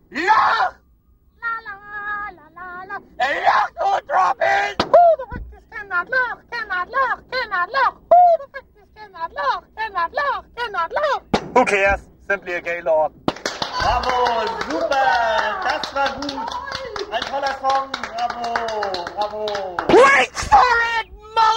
Loch! La la la la la. Loch, du drop in! Du faktisk kender et loch, kender et loch, kender et loch. Du faktisk kender et loch, kender et loch, kender et loch. Who cares? Simply a Gaylord. Bravo, super, das war gut. Ein toller Song, bravo, bravo. Wait for it!